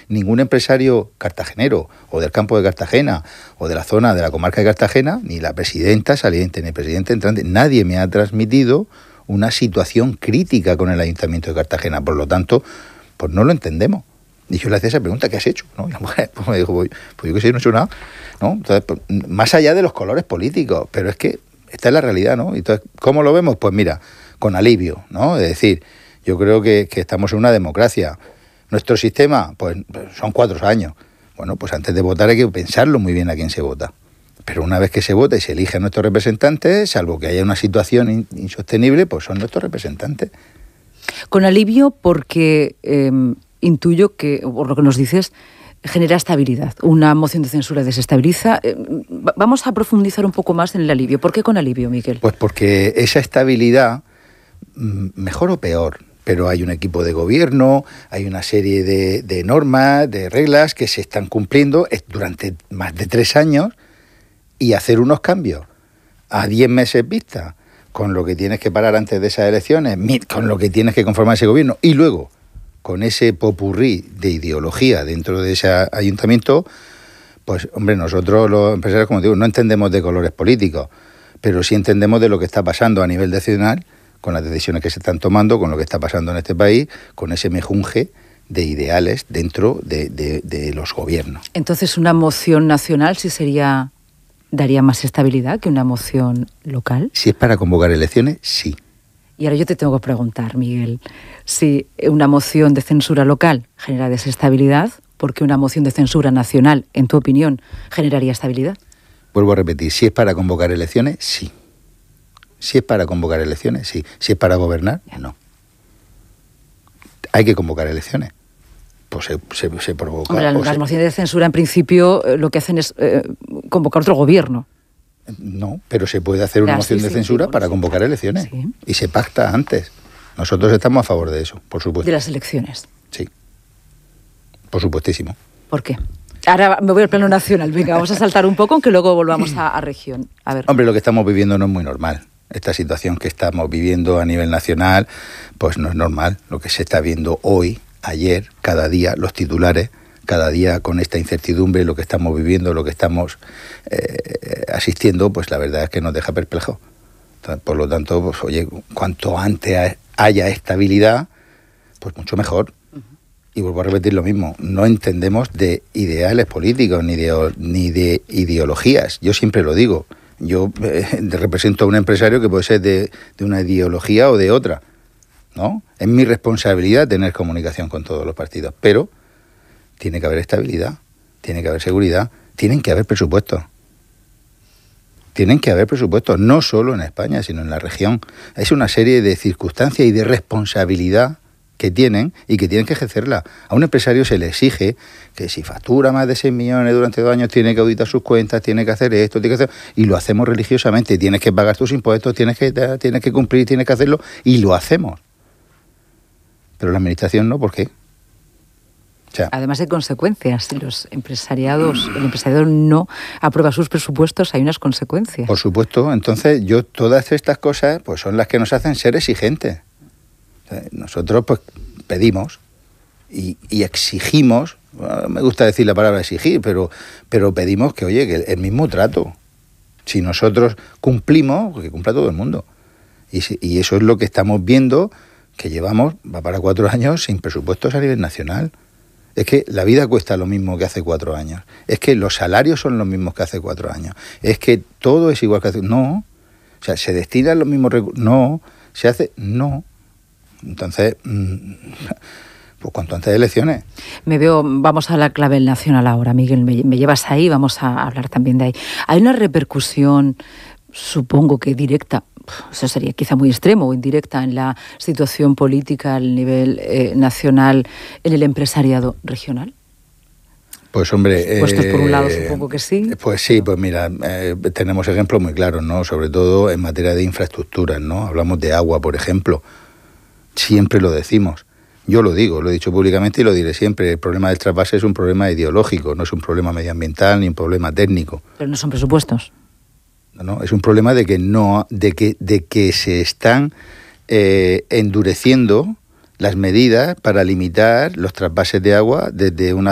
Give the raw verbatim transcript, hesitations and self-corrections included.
ningún empresario cartagenero o del campo de Cartagena o de la zona de la comarca de Cartagena, ni la presidenta saliente ni el presidente entrante, nadie me ha transmitido una situación crítica con el Ayuntamiento de Cartagena. Por lo tanto, pues no lo entendemos. Y yo le hacía esa pregunta, ¿qué has hecho? ¿No? Y la mujer pues me dijo, pues, pues yo qué sé, no he hecho nada, ¿no? Entonces, pues, más allá de los colores políticos, pero es que esta es la realidad, ¿no? Entonces, ¿cómo lo vemos? Pues mira, con alivio, ¿no? Es decir, yo creo que, que estamos en una democracia. Nuestro sistema, pues son cuatro años. Bueno, pues antes de votar hay que pensarlo muy bien a quién se vota. Pero una vez que se vota y se elige a nuestros representantes, salvo que haya una situación in- insostenible, pues son nuestros representantes. Con alivio porque eh, intuyo que, por lo que nos dices, genera estabilidad. Una moción de censura desestabiliza. Eh, vamos a profundizar un poco más en el alivio. ¿Por qué con alivio, Miguel? Pues porque esa estabilidad, mejor o peor, pero hay un equipo de gobierno, hay una serie de, de normas, de reglas que se están cumpliendo durante más de tres años, y hacer unos cambios a diez meses vista, con lo que tienes que parar antes de esas elecciones, con lo que tienes que conformar ese gobierno, y luego con ese popurrí de ideología dentro de ese ayuntamiento, pues hombre, nosotros los empresarios, como digo, no entendemos de colores políticos, pero sí entendemos de lo que está pasando a nivel nacional, con las decisiones que se están tomando, con lo que está pasando en este país, con ese mejunje de ideales dentro de, de, de los gobiernos. Entonces, una moción nacional sí sería... ¿daría más estabilidad que una moción local? Si es para convocar elecciones, sí. Y ahora yo te tengo que preguntar, Miguel, si una moción de censura local genera desestabilidad, ¿por qué una moción de censura nacional, en tu opinión, generaría estabilidad? Vuelvo a repetir, si es para convocar elecciones, sí. Si es para convocar elecciones, sí. Si es para gobernar, no. Hay que convocar elecciones. Pues se, se, se provoca... Hombre, las se... mociones de censura, en principio, eh, lo que hacen es eh, convocar otro gobierno. No, pero se puede hacer una ya, moción sí, de sí, censura sí, para sí, convocar sí, elecciones. Sí. Y se pacta antes. Nosotros estamos a favor de eso, por supuesto. De las elecciones. Sí, por supuestísimo. ¿Por qué? Ahora me voy al plano nacional. Venga, vamos a saltar un poco, aunque luego volvamos a, a región. A ver. Hombre, lo que estamos viviendo no es muy normal. Esta situación que estamos viviendo a nivel nacional, pues no es normal. Lo que se está viendo hoy, ayer, cada día, los titulares, cada día con esta incertidumbre, lo que estamos viviendo, lo que estamos eh, asistiendo, pues la verdad es que nos deja perplejos. Por lo tanto, pues oye, cuanto antes haya estabilidad, pues mucho mejor. Uh-huh. Y vuelvo a repetir lo mismo, no entendemos de ideales políticos ni de, ni de ideologías. Yo siempre lo digo, yo eh, represento a un empresario que puede ser de, de una ideología o de otra, ¿no? Es mi responsabilidad tener comunicación con todos los partidos, pero tiene que haber estabilidad, tiene que haber seguridad, tienen que haber presupuestos. Tienen que haber presupuestos, no solo en España, sino en la región. Es una serie de circunstancias y de responsabilidad que tienen y que tienen que ejercerla. A un empresario se le exige que si factura más de seis millones durante dos años tiene que auditar sus cuentas, tiene que hacer esto, tiene que hacer... y lo hacemos religiosamente. Tienes que pagar tus impuestos, tienes que, tienes que cumplir, tienes que hacerlo, y lo hacemos. Pero la administración no, ¿por qué? O sea, además hay consecuencias. Si los empresariados, el empresariado no aprueba sus presupuestos, hay unas consecuencias. Por supuesto. Entonces, yo todas estas cosas pues son las que nos hacen ser exigentes. Nosotros pues pedimos y, y exigimos, bueno, me gusta decir la palabra exigir, pero, pero pedimos que, oye, que el, el mismo trato. Si nosotros cumplimos, que cumpla todo el mundo. Y, si, y eso es lo que estamos viendo, que llevamos, va para cuatro años sin presupuestos a nivel nacional. Es que la vida cuesta lo mismo que hace cuatro años. Es que los salarios son los mismos que hace cuatro años. Es que todo es igual que hace... No. O sea, ¿se destinan los mismos recursos? No. ¿Se hace? No. Entonces, pues cuanto antes de elecciones. Me veo, vamos a la clave nacional ahora, Miguel. Me, me llevas ahí, vamos a hablar también de ahí. Hay una repercusión, supongo que directa, eso sería quizá muy extremo, o indirecta, en la situación política al nivel eh, nacional, en el empresariado regional. Pues hombre... Puestos eh, por un lado, supongo que sí. Pues sí, pues mira, eh, tenemos ejemplos muy claros, ¿no? Sobre todo en materia de infraestructuras, ¿no? Hablamos de agua, por ejemplo. Siempre lo decimos. Yo lo digo, lo he dicho públicamente y lo diré siempre. El problema del trasvase es un problema ideológico, no es un problema medioambiental ni un problema técnico. Pero no son presupuestos. No, no, es un problema de que no, de que, de que se están eh, endureciendo las medidas para limitar los trasvases de agua desde una